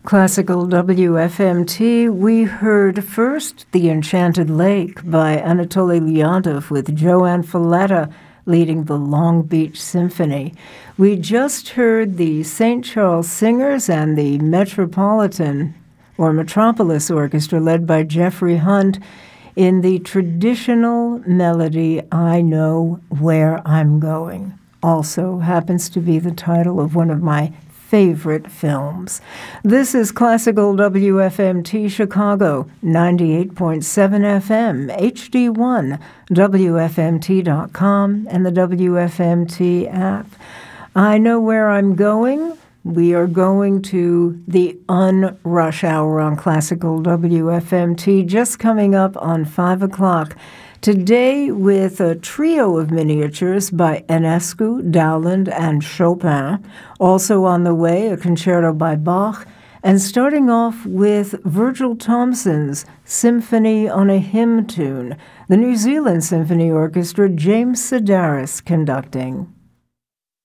Classical WFMT, we heard first The Enchanted Lake by Anatoly Leonov with Joanne Falletta leading the Long Beach Symphony. We just heard the St. Charles Singers and the Metropolitan or Metropolis Orchestra led by Jeffrey Hunt in the traditional melody, I Know Where I'm Going. Also happens to be the title of one of my favorite films. This is Classical WFMT Chicago, 98.7 FM, HD1, WFMT.com, and the WFMT app. I Know Where I'm Going. We are going to the unrush hour on Classical WFMT, just coming up on 5 o'clock. Today with a trio of miniatures by Enescu, Dowland, and Chopin. Also on the way, a concerto by Bach. And starting off with Virgil Thomson's Symphony on a Hymn Tune, the New Zealand Symphony Orchestra, James Sedaris conducting.